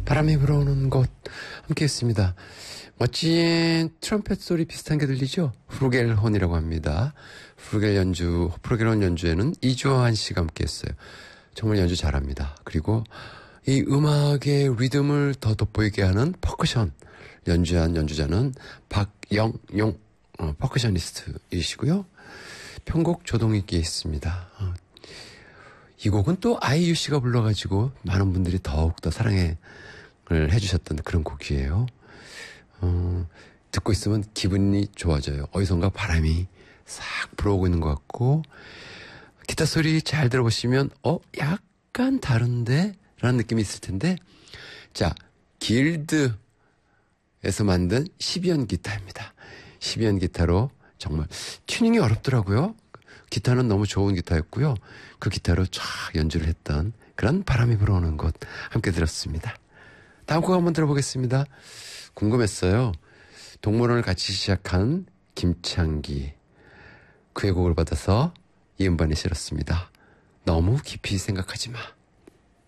바람이 불어오는 곳 함께 했습니다. 멋진 트럼펫 소리 비슷한 게 들리죠? 프루겔혼이라고 합니다. 프루겔혼 연주에는 이주환 씨가 함께 했어요. 정말 연주 잘합니다. 그리고 이 음악의 리듬을 더 돋보이게 하는 퍼커션 연주한 연주자는 박영용 퍼커셔니스트이시고요. 편곡 조동익이 있습니다. 이 곡은 또 아이유 씨가 불러가지고 많은 분들이 더욱더 사랑을 해주셨던 그런 곡이에요. 듣고 있으면 기분이 좋아져요. 어디선가 바람이 싹 불어오고 있는 것 같고, 기타 소리 잘 들어보시면 약간 다른데? 라는 느낌이 있을 텐데, 자, 길드에서 만든 12연 기타입니다. 12연 기타로 정말 튜닝이 어렵더라고요. 기타는 너무 좋은 기타였고요. 그 기타로 쫙 연주를 했던 그런 바람이 불어오는 곳 함께 들었습니다. 다음 곡 한번 들어보겠습니다. 궁금했어요. 동물원을 같이 시작한 김창기. 그의 곡을 받아서 이음반에 실었습니다. 너무 깊이 생각하지 마.